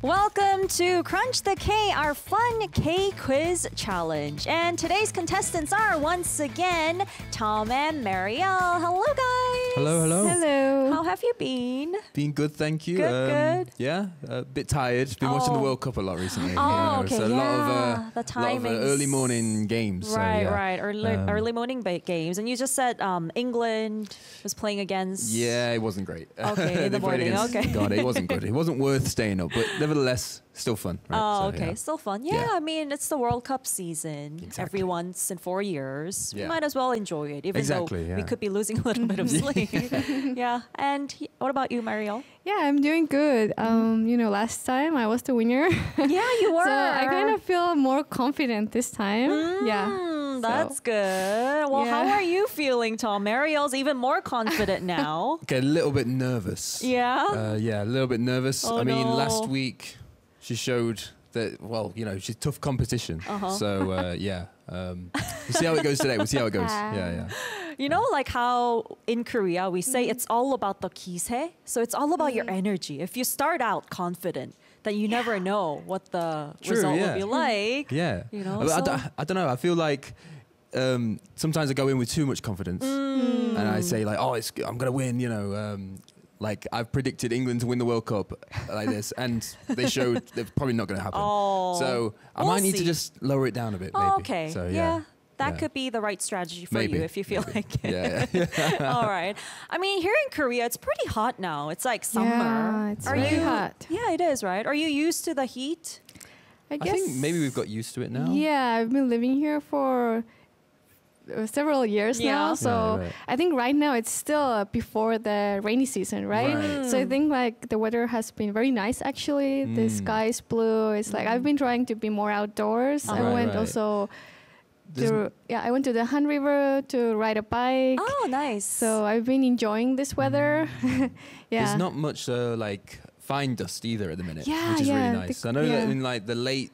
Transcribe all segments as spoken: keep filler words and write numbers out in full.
Welcome to Crunch the K, our fun K quiz challenge. And today's contestants are once again Tom and Marielle. Hello, guys. Hello, hello. Hello. How have you been? Been good, thank you. Good, um, good. Yeah, a bit tired. Been watching the Oh. World Cup a lot recently. Oh, you know, okay, so a lot of, yeah. uh, The lot of uh, timings. early morning games. so, Right, yeah. right. Early, Um, early morning ba- games. And you just said um, England was playing against. Yeah, it wasn't great. Okay, in the They played morning, against- okay. God, it wasn't good. It wasn't worth staying up, but nevertheless, still fun. Right? Oh, So, okay. yeah. Still fun. Yeah, Yeah. I mean, it's the World Cup season. Exactly. Every once in four years. We Yeah. might as well enjoy it, even Exactly, though we yeah. could be losing a little bit of sleep. Yeah. And he- what about you, Marielle? Yeah, I'm doing good. Um, you know, last time I was the winner. Yeah, you were. So I kind of feel more confident this time. Yeah. Mm, so- that's good. Well, how Yeah. are you feeling, Tom? Marielle's even more confident now. Okay, a little bit nervous. Yeah? Uh, yeah, a little bit nervous. Oh, I mean, no. last week she showed that, well, you know, she's tough competition. Uh-huh. So, uh, yeah. Um, we'll see how it goes today. We'll see how it goes. Yeah, yeah. You know, like how in Korea we say Mm-hmm. it's all about the 기세. So it's all about your energy. If you start out confident, then you never know what the True, result yeah. will be like. Yeah. You know, I, I so- don't, I don't know. I feel like um, sometimes I go in with too much confidence Mm. and I say like, oh, it's, I'm going to win, you know. Um, like I've predicted England to win the World Cup like this, and they showed they're probably not going to happen. Oh, so I we'll might need see. to just lower it down a bit. Maybe. Oh, okay. So, yeah. yeah. That Yeah. could be the right strategy for Maybe, you if you feel maybe. like it. Yeah, yeah. All right. I mean, here in Korea, it's pretty hot now. It's like summer. Yeah, it's Are very you, hot. Yeah, it is, right? Are you used to the heat? I I guess. think maybe we've got used to it now. Yeah, I've been living here for uh, several years Yeah. now. So Right, right. I think right now it's still uh, before the rainy season, right? Right. So I think like the weather has been very nice actually. The Mm. sky is blue. It's like I've been trying to be more outdoors. I Right, went right. also There's- to yeah, I went to the Han River to ride a bike. Oh, nice. So I've been enjoying this weather. yeah. There's not much uh, like fine dust either at the minute, Yeah, which is yeah, really nice. the- I know that yeah. in like the late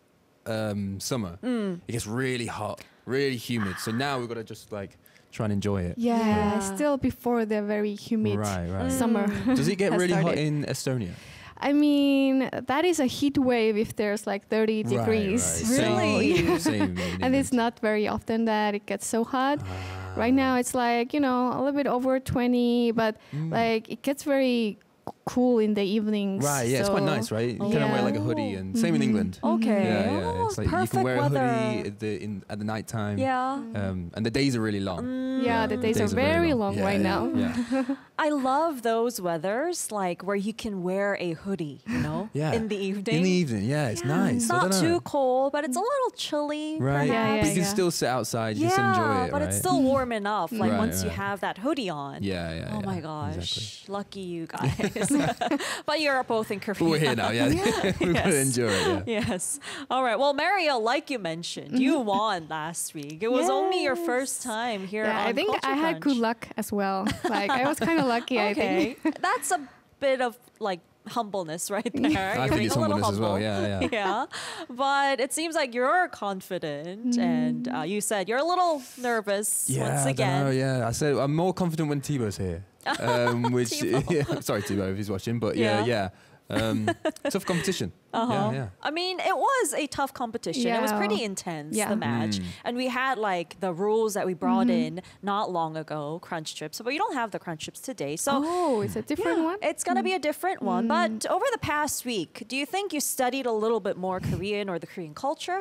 um, summer, Mm. it gets really hot, really humid. So now we've got to just like try and enjoy it. yeah, Yeah. still before the very humid Right, right. summer. Does it get has really hot started. in Estonia? I mean, that is a heat wave if there's like thirty Right, degrees. right. So, Really? yeah. Same, same in And it's England. not very often that it gets so hot. Ah, Right now it's like, you know, a little bit over twenty, but Mm. like it gets very c- cool in the evenings. Right, yeah, it's quite so- nice, right? You kind of wear like a hoodie, and same in Mhm. England. Okay. Yeah, yeah. Oh, It's like you perfect can wear a weather. hoodie at the in at the night time. Yeah. Um, and the days are really long. Mm. Yeah, the days, are very long, Yeah, right yeah, now. Yeah. I love those weathers, like where you can wear a hoodie, you know, Yeah. in the evening. In the evening, yeah, it's Yeah, nice. It's I not don't too know. cold, but it's a little chilly. Right. Yeah, perhaps. But you can yeah. still sit outside, you Yeah, can enjoy it, but right? it's still warm enough. Like Right, once you right. have that hoodie on. Yeah, yeah. Oh yeah, my gosh, exactly. lucky you guys. But you're both in Korea. But we're here now, yeah. We've got to Yes. endure it, yeah. Yes. All right. Well, Marielle, like you mentioned, you won last week. It was only your Yes. first time here Yeah, on I think Culture I had good Crunch. luck as well. Like I was kind of lucky, I think. Okay. That's a bit of like humbleness right there. I You're think being it's a little humbleness as well, humble. yeah, yeah. Yeah. But it seems like you're confident, and uh, you said you're a little nervous Yeah, once I again. don't know, yeah. I said I'm more confident when Tebow's here. Um, which, Tebow. yeah, sorry, Tebow, if he's watching, but yeah, Yeah. yeah. Um, tough competition. Uh-huh. Yeah, yeah. I mean, it was a tough competition. It was Yeah. pretty intense, Yeah. the match. Mm. And we had like the rules that we brought Mm-hmm. in not long ago, crunch chips, but you don't have the crunch chips today. So Oh, it's a different yeah, one? it's going to be a different one. Mm. But over the past week, do you think you studied a little bit more Korean or the Korean culture?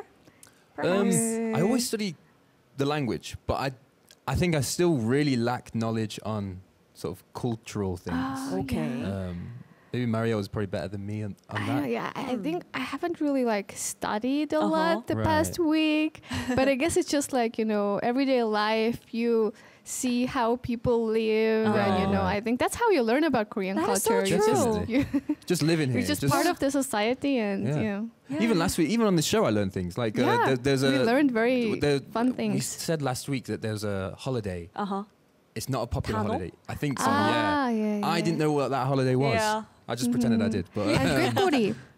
Um, Perhaps? I always study the language, but I, I think I still really lack knowledge on sort of cultural things. Oh, Okay. yeah. Um, maybe Mario is probably better than me on, on I, that. yeah, I I think I haven't really like studied a Uh-huh. lot the past Right. week, but I guess it's just like you know everyday life. You see how people live, and you know Right. I think that's how you learn about Korean That is so culture. You just true. you, Just living here. you're just, part of the society, and Yeah. you know Even last week, even on the show, I learned things like uh, yeah, there, there's a. we learned very there- fun We things. said last week that there's a holiday. Uh huh. It's not a popular Tano? holiday. I think so. Ah, yeah. yeah, I yeah. didn't know what that holiday was. Yeah. I just pretended I did. But And um, Gregori.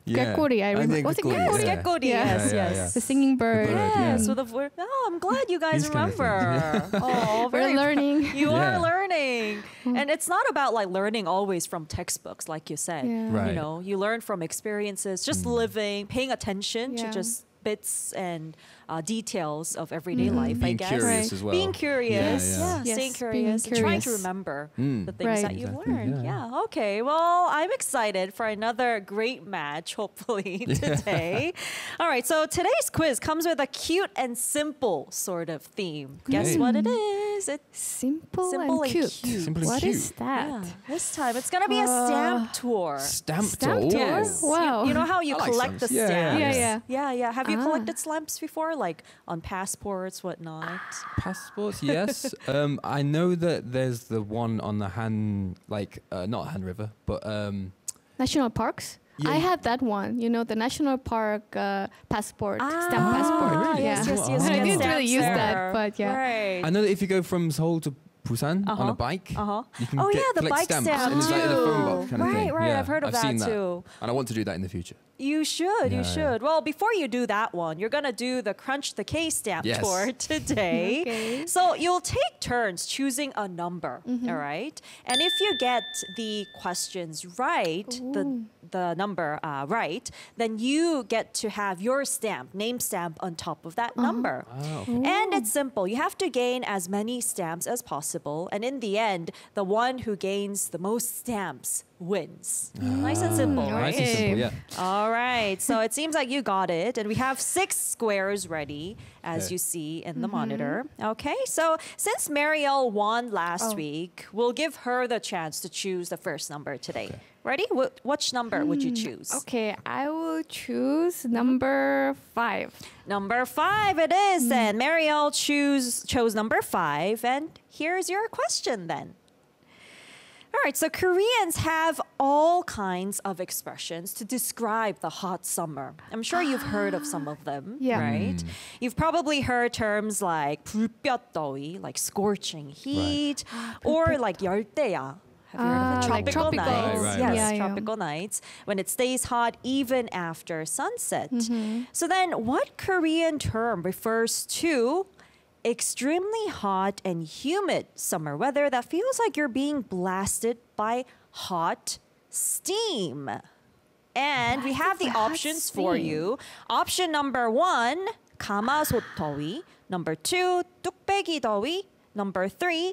Yeah. Gekori, I I remember. think Was it Gekori, Gekori? yeah. Gekori, Yeah. yes, Yeah, yeah, yes. yeah. The singing bird. bird, yeah. Yes, with a word. Oh, I'm glad you guys These kind of remember. things, Oh, We're very learning. You are Yeah. learning. And it's not about like learning always from textbooks, like you said. Yeah. Right. You know, you learn from experiences, just living, paying attention to Yeah. just bits and uh, details of everyday Mhm. life, I Being guess. curious Right. as well. Being curious, Yeah, yeah, yeah. Yes, staying being curious, and trying to curious. remember Mm. the things Right. that you've Exactly, learned. yeah. Yeah. Okay. Well, I'm excited for another great match, hopefully today. All right. So today's quiz comes with a cute and simple sort of theme. Guess Great. what it is? It's Simple, Simple and and cute. cute. Simple and What cute. is that? yeah. This time it's gonna be a stamp tour. Stamp Stamp tour. tour? Yes. You- Wow. You, know how you I like collect the stamps. Yeah, stamps? yeah, yeah. Yeah, yeah. Have you Ah. collected stamps before, like on passports, whatnot? Passports, yes. um, I know that there's the one on the Han, like uh, not Han River, but um, National parks. Yeah. I have that one. You know, the national park uh, passport, stamp Ah, passport. really? Yeah. Yes, yes, yes. Oh. I get didn't stamps really use there. that, but yeah. Right. I know that if you go from Seoul to Busan on Uh-huh. a bike, Uh-huh. you can Oh get, yeah, the collect bike stamps, stamp and it's like in a phone box too. kind of Right, thing. right. Yeah, I've heard of that seen that, too. and I want to do that in the future. You should, you Yeah, should. Well, before you do that one, you're gonna do the Crunch the K stamp Yes. tour today. Okay. So you'll take turns choosing a number, all right? And if you get the questions right, the the number uh, right, then you get to have your stamp, name stamp on top of that number. Wow. And it's simple. You have to gain as many stamps as possible. And in the end, the one who gains the most stamps wins. Nice and simple, Mm, right? Nice and simple, yeah. All right. So it seems like you got it. And we have six squares ready, as Okay. you see in the monitor. Okay. So since Marielle won last Oh. week, we'll give her the chance to choose the first number today. Ready? Wh- which number would you choose? Okay, I will choose number five. Number five it is then. Marielle choose, chose number five. And here's your question then. All right, so Koreans have all kinds of expressions to describe the hot summer. I'm sure you've heard of some of them, Yeah. right? You've probably heard terms like 불볕더위, like scorching heat, or like 열대야. Have you heard of Ah, it? like Tropical tropical. nights. Right, right, yes, right. Yeah, yeah. tropical nights when it stays hot even after sunset. So then, what Korean term refers to extremely hot and humid summer weather that feels like you're being blasted by hot steam? And we have the by hot options for steam. you. Option number one, 가마솥 더위. Number two, 뚝배기 더위. Number three,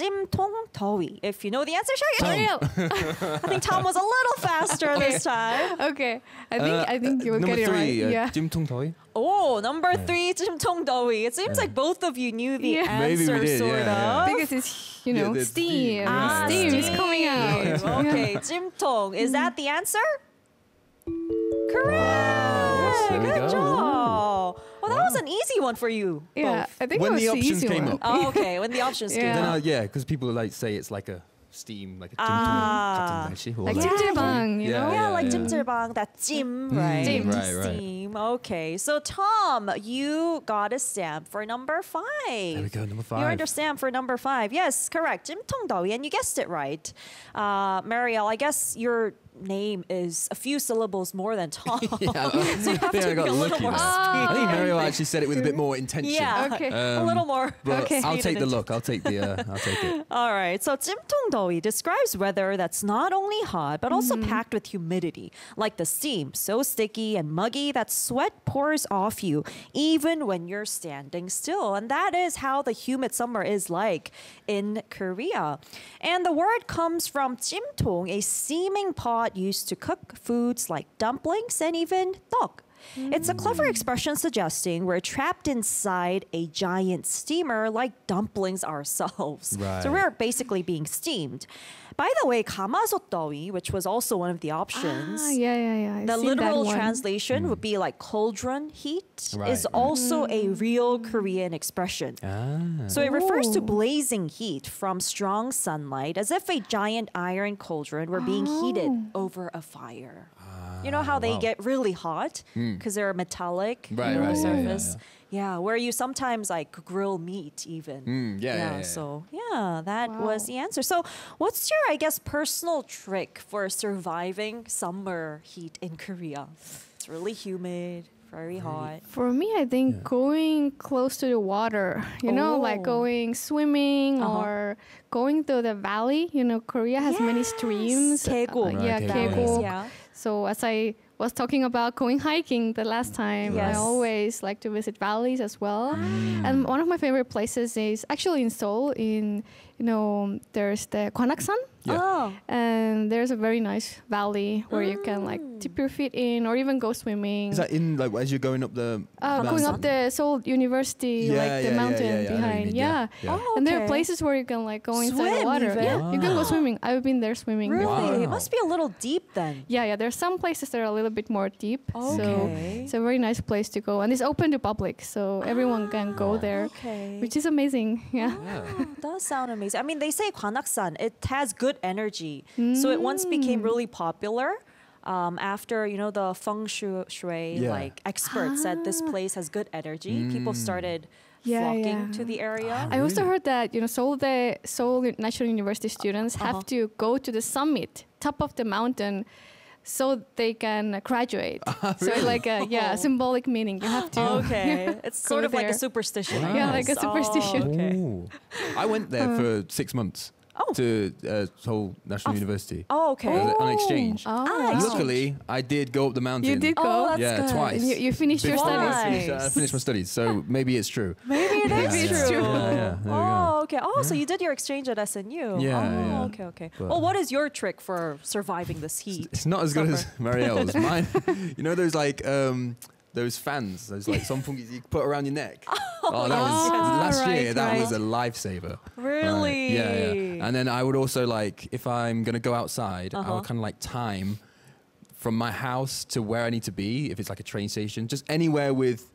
찜통 더위. If you know the answer, shout Hurry it. up. I think Tom was a little faster this time. Okay, I think Uh, I think you will number get it three, right. uh, Yeah. 찜통 더위. Oh, number three, 찜통 더위. It seems like both of you knew the Yeah. Maybe we answer, did, sort yeah, yeah. of. Because it's you Yeah, know the steam. steam. Ah, steam is steam. coming out. Okay, 찜통. Is that the answer? Correct. Yes, there we Good go. job. Well, that was an easy one for you. Yeah, both. I think When it was the options easy came one. up. Oh, okay, when the options Yeah. came Then up. I, yeah, because people like say it's like a steam, like a 찜통 Ah. 같은 날씨, or Like like- 찜질방, you Yeah, know. Yeah, like yeah. 찜질방, that 찜, right? 찜. Right, right. Steam. Okay, so Tom, you got a stamp for number five. There we go, number You earned five. a stamp for number five. Yes, correct. 찜통 더위, and you guessed it right. Uh, Marielle, I guess your name is a few syllables more than Tom. Yeah, I so you have think to I got be a little lucky more there. speedy. I think Mario actually said it with a bit more intention. Yeah, Okay. a Um, little more. But Okay. I'll take the speed and look. I'll take the. Uh, I'll take it. All right. So 찜통 더위 describes weather that's not only hot but also packed with humidity, like the steam, so sticky and muggy that sweat pours off you even when you're standing still. And that is how the humid summer is like in Korea. And the word comes from 찜통, a steaming pot used to cook foods like dumplings and even 떡. It's a clever expression suggesting we're trapped inside a giant steamer like dumplings ourselves. So Right. we're basically being steamed. By the way, 가마솥 더위, which was also one of the options, Ah, yeah, yeah, yeah. I've the seen that literal one. translation would be like cauldron heat, Right. is also a real Korean expression. Ah. So it refers to Ooh. blazing heat from strong sunlight, as if a giant iron cauldron were being heated over a fire. You know how they wow. get really hot because they're metallic Right, on right, the yeah, yeah, surface. Yeah, where you sometimes like grill meat even. Mm, yeah, yeah, yeah. So yeah, that Wow. was the answer. So what's your, I guess, personal trick for surviving summer heat in Korea? It's really humid, very hot. For me, I think Yeah. going close to the water, you know, like Oh. going swimming Uh-huh. or going to the valley. You know, Korea has many Yes. streams. Uh, 계곡. yeah, Right, Valleys, 계곡. yeah. So as I was talking about going hiking the last time, Yes. I always like to visit valleys as well. And one of my favorite places is actually in Seoul. In you know, there's the Gwanaksan. Yeah. Oh. And there's a very nice valley where you can like dip your feet in or even go swimming. Is that in like as you're going up the? Uh, going up mountain? the Seoul University, Yeah, like the yeah, yeah, mountain yeah, yeah, I know what you behind. mean, Yeah. yeah, yeah. Oh, And there are okay. places where you can like go inside the Swim water. even? Yeah, you can go Wow. swimming. I've been there swimming. Really? before. It Wow. must be a little deep then. Yeah, yeah. There's some places that are a little bit more deep. So Okay. it's a very nice place to go. And it's open to public. So everyone can go there, Okay. which is amazing. Yeah. Yeah. Does sound amazing. I mean, they say Gwanaksan, it has good energy. So it once became really popular um, after, you know, the feng shui, shui Yeah. like experts said this place has good energy. People started Yeah, flocking yeah. to the area. I also heard that, you know, Seoul, the Seoul National University students Uh-huh. have to go to the summit, top of the mountain, so they can graduate. So it's like a yeah, symbolic meaning. You have to. Okay. It's Go sort of like a there. superstition. I Yeah, like a guess. Oh, superstition. okay. Ooh. I went there for six months Oh. to uh, Seoul National University Oh, okay. on on exchange. Oh, Ah, wow. Luckily, I did go up the mountain. You did go? Oh, that's yeah, good. twice. And you, you finished your Before I studies. finished, uh, I Nice. finished my studies, so maybe it's true. Maybe it Yeah, is yeah, true. yeah, yeah, there we go. Oh, okay. Oh, so you did your exchange at S N U. Yeah, Oh, yeah. okay, okay. But- Well, what is your trick for surviving this heat? It's not as good as Suffer. Marielle's. Mine, you know those like um, those fans, those like sonpungis you put around your neck. Oh, that was yes. last Right, year. That right. was a lifesaver. Really? Right. Yeah, yeah. And then I would also like if I'm gonna go outside, I Uh-huh. would kind of like time from my house to where I need to be. If it's like a train station, just anywhere with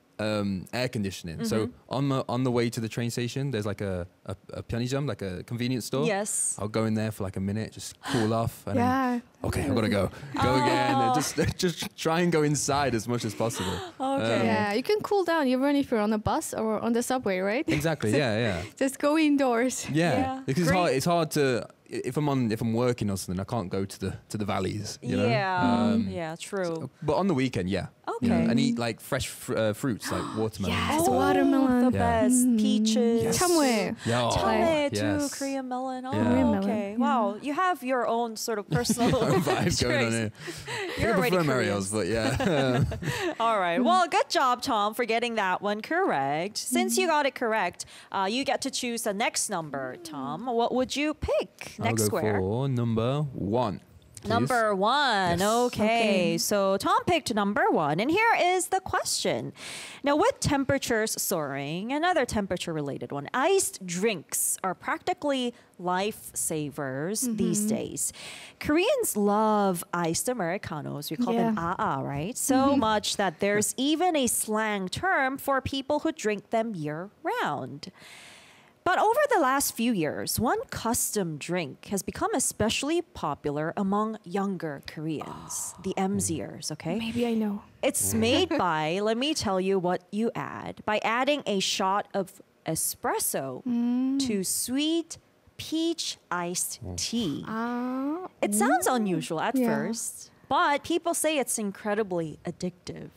um, air conditioning. So Mm-hmm. on the on the way to the train station, there's like a a, a 편의점, like a convenience store. Yes. I'll go in there for like a minute, just cool off. And then, Yeah. okay, I've got to go. Go again. Oh. And just just try and go inside as much as possible. Okay. Um, Yeah, you can cool down even if you're on a bus or on the subway, right? Exactly. Yeah, yeah. Just go indoors. Yeah, Yeah. because it's Great. hard. It's hard to if I'm on if I'm working or something. I can't go to the to the valleys. You know? Yeah. Um, yeah, true. But on the weekend, yeah. You know, Okay. and eat like fresh fr- uh, fruits like watermelon. Yes, and Oh, stuff. watermelon. The Yeah. best. Mm. Peaches. Yes. 참외. Yeah. oh, Chame too, yes. Korean melon. Oh, Yeah. Korean melon, okay. yeah. Wow, you have your own sort of personal Own vibe going on tricks. here. You're I already prefer Korean. Marielle's, but yeah. All right. Well, good job, Tom, for getting that one correct. Since you got it correct, uh, you get to choose the next number, Tom. What would you pick? I'll Next go square. for number one. please. Number one. Yes. Okay. Okay. So Tom picked number one. And here is the question. Now, with temperatures soaring, another temperature related one, iced drinks are practically lifesavers these days. Koreans love iced Americanos. We call them Yeah. aa, right? So much that there's even a slang term for people who drink them year round. But over the last few years, one custom drink has become especially popular among younger Koreans, the MZers, okay? Maybe I know. It's made by, let me tell you what you add, by adding a shot of espresso to sweet peach iced tea. Ah. It sounds unusual at Yeah. first, but people say it's incredibly addictive.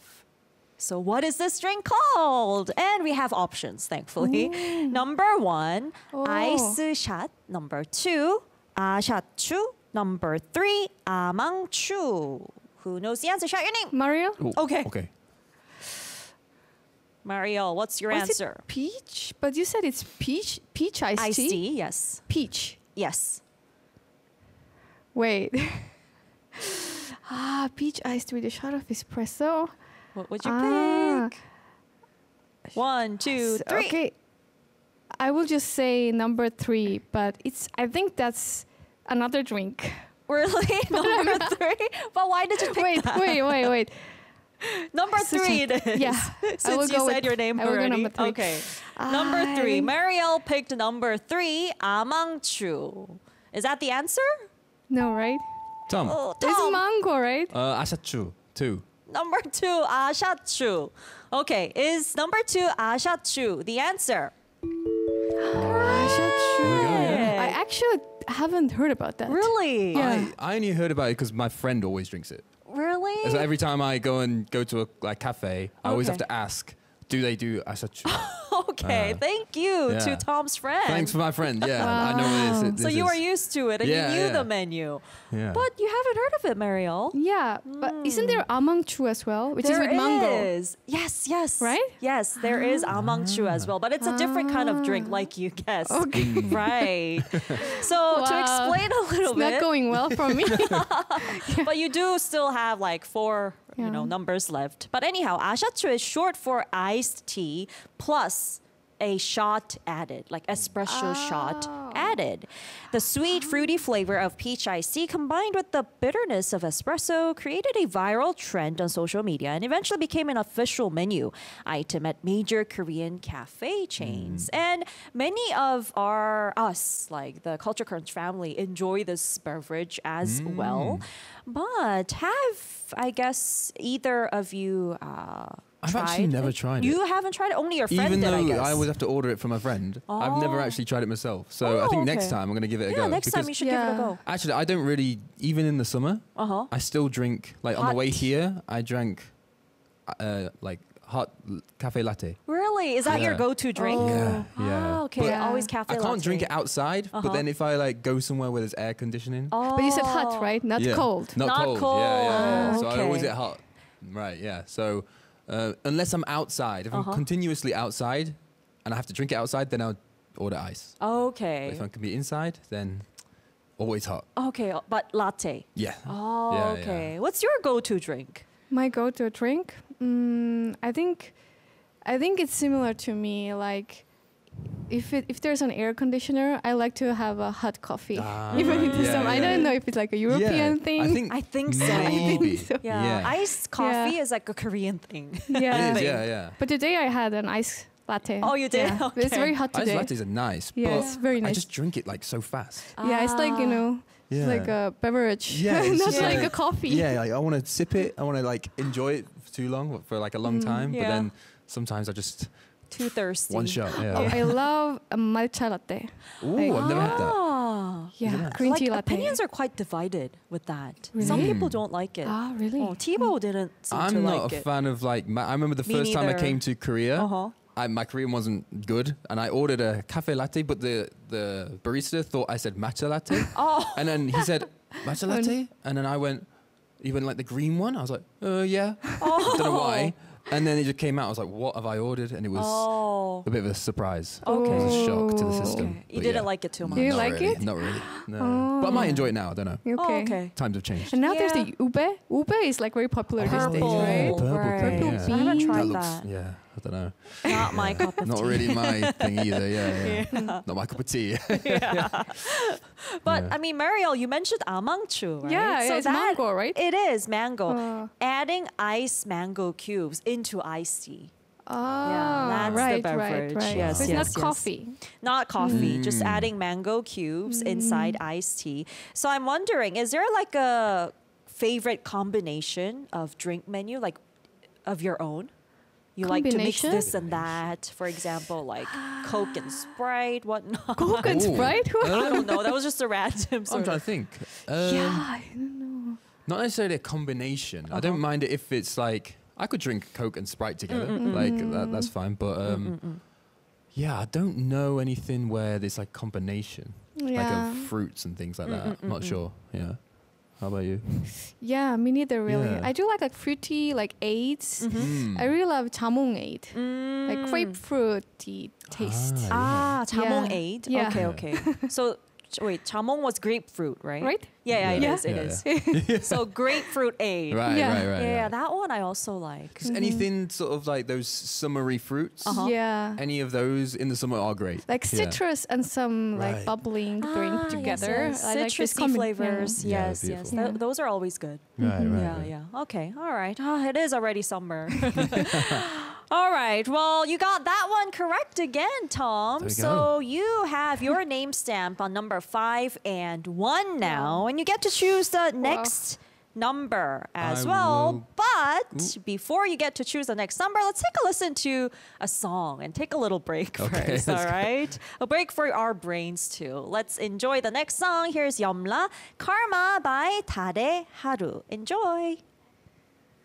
So what is this drink called? And we have options, thankfully. Number one, Oh. ice shot. Number two, 아샤추. Number three, 아망추. Who knows the answer? Shout your name. Mario? Oh, Okay. Okay. Mario, what's your Was it answer? peach? But you said it's peach peach iced Iced tea? tea, yes. Peach. Yes. Wait. ah, peach iced with a shot of espresso. What would you Ah. pick? One, two, S- three. Okay. I will just say number three, but it's I think that's another drink. Really? Number three? But why did you pick Wait, that? wait, wait, wait. Number Such three a- it is. yeah, I Since will you go said with- your name I will go already. number three. Okay. Number I three. think- Mariel picked number three, 아망추. Is that the answer? No, right? Tom. Oh, There's Tom. mango, right? Uh, 아샤추 two. Number two, 아샤추. Okay, is number two 아샤추 the answer? I actually haven't heard about that. Really? Yeah. I, I only heard about it because my friend always drinks it. Really? So every time I go and go to a like cafe, I always have Okay. to ask, do they do asachu? Okay, Uh, thank you to yeah. Tom's friend. Thanks for my friend. Yeah, I know what it is. It- So this you is- are used to it and Yeah, you knew yeah. the menu. Yeah. But you haven't heard of it, Mariel. Yeah, but isn't there amangchu as well, which There is with mango? is. Yes, yes. Right? Yes, there is amangchu as well, but it's a different kind of drink, like you guessed. Okay. Right. So to Wow. explain a little It's bit, not going well for me. but you do still have like four, you Yeah. know, numbers left. But anyhow, 아샤추 is short for iced tea plus a shot added, like espresso shot Oh. added. The sweet, fruity flavor of peach iced tea combined with the bitterness of espresso created a viral trend on social media and eventually became an official menu item at major Korean cafe chains. And many of our, us, like the Culture Crunch family, enjoy this beverage as well. But have, I guess, either of you uh, I've tried actually never it? tried You it. haven't tried it? Only your friend Even did, though I guess. always have to order it from a friend, I've never Oh. actually tried it myself. So I Oh, think next okay. time I'm going to give it a yeah, go. next time because you should give it a Yeah. go. Actually, I don't really, even in the summer, Uh-huh. I still drink, like on Hot the way tea. here, I drank uh, like hot l- cafe latte. Really? Is that your Yeah. go-to drink? Yeah, yeah. Ah, okay. But- Always cafe I can't latte. drink it outside, Uh-huh. but then if I like go somewhere where there's air conditioning, Oh. But you said hot, right? Not yeah. cold. Not, Not cold. cold. Yeah, yeah, yeah. So I always Okay. get hot. Right, yeah. So uh, unless I'm outside, if Uh-huh. I'm continuously outside and I have to drink it outside, then I'll order ice. But Okay. if I can be inside, then always hot. Okay, but latte. Yeah. Oh, Yeah, okay. yeah. What's your go-to drink? My go-to drink, mm, I think, I think it's similar to me. Like, if it, if there's an air conditioner, I like to have a hot coffee, Ah, even in right. the Yeah, summer. I yeah. don't know if it's like a European Yeah, thing. I think I think so. maybe. so. Yeah. Yeah. Iced coffee Yeah. is like a Korean thing. yeah. It is, thing. yeah, yeah. But today I had an ice latte. Oh, you did? Yeah. But It's Okay. very hot Ice today. lattes are nice, Yeah, but it's very I nice. just drink it like so fast. Yeah, it's like you know, Yeah. it's like a beverage. Yeah, it's not just like like- a coffee. Yeah, like I want to sip it. I want to like enjoy it for too long, for like a long time. yeah. But then sometimes I just Too thirsty. one shot. Yeah. Oh, I love a matcha latte. Ooh, Like- I've never had that. Ah. Yeah, nice? green Like tea latte. opinions are quite divided with that. Some Really? people don't like it. Ah, really? Oh, Tebow didn't seem to I'm not like a it. fan of like. Ma- I remember the Me first time I neither. came to Korea. Uh-huh. I, my Korean wasn't good, and I ordered a cafe latte, but the the barista thought I said matcha latte, Oh. and then he said matcha latte, and then I went, "You went like the green one?" I was like, "Uh, yeah." Oh. Don't know why. And then it just came out. I was like, "What have I ordered?" And it was Oh. a bit of a surprise. Okay. It was a shock to the Oh. system. Okay. You But didn't yeah. like it too much. Do you Not like really, it? Not really. No. But I might enjoy it now. I don't know. Okay. Oh, okay. Times have changed. And now there's Yeah. the ube. Ube is like very popular these days, Purple, right? Purple right. thing, Purple yeah. I haven't bean. tried that looks, that. yeah, I don't know. Not my cup of Not tea. really my thing either. Yeah, yeah. Not my cup of tea. But Yeah. I mean, Mariel, you mentioned amangchu, right? Yeah, yeah, it's that- mango, right? It is mango. Uh. Adding ice mango cubes into iced tea. Ah, that's the right, beverage. right, right. Yes, so it's yes, not yes. coffee. Not coffee, just Mm. adding mango cubes inside iced tea. So I'm wondering, is there like a favorite combination of drink menu, like of your own? You like to mix Combination? this and that, for example, like Coke and Sprite, whatnot. Coke and Ooh. Sprite? I don't know. That was just a random I'm sort trying of. to think. Um, yeah, I don't know. Not necessarily a combination. I don't mind it if it's like I could drink Coke and Sprite together. Like that, that's fine. But um, yeah, I don't know anything where there's like combination, like Yeah. of fruits and things like that. I'm not sure. Yeah. How about you? Yeah, me neither really. Yeah. I do like like fruity like aids. Mm. I really love jamong aid. Mm. Like grapefruity taste. Ah, Ah, jamong Yeah. aid. Yeah. Okay, okay. So ch- wait, jamong was grapefruit, right? Right? Yeah, yeah, it Yeah. is. It Yeah, is. So grapefruit aid. Right, Yeah. right, right. Yeah, yeah, right. that one I also like. 'Cause anything sort of like those summery fruits, Uh-huh. Yeah. any of those in the summer are great. Like Yeah. citrus and some like Right. bubbling Ah, drink yes, together. yes. I like this Citrusy combi- flavors. Yeah. Yeah, Yes, yes. beautiful. Th- Yeah. those are always good. Right, right. Yeah, right. yeah. Okay, all right. Ah, it is already summer. All right. Well, you got that one correct again, Tom. There we So go. you have your name stamp on number five and one now, and you get to choose the next number as I well. will- But before you get to choose the next number, let's take a listen to a song and take a little break Okay, first, let's all go. right? A break for our brains too. Let's enjoy the next song. Here's Yomla, Karma by 달의 하루. Enjoy.